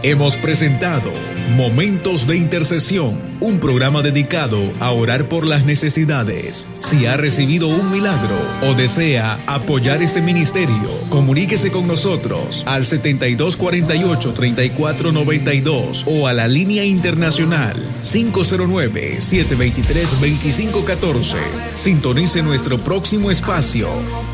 Hemos presentado Momentos de Intercesión, un programa dedicado a orar por las necesidades. Si ha recibido un milagro o desea apoyar este ministerio, comuníquese con nosotros al 7248-3492 o a la línea internacional 509-723-2514. Sintonice nuestro próximo espacio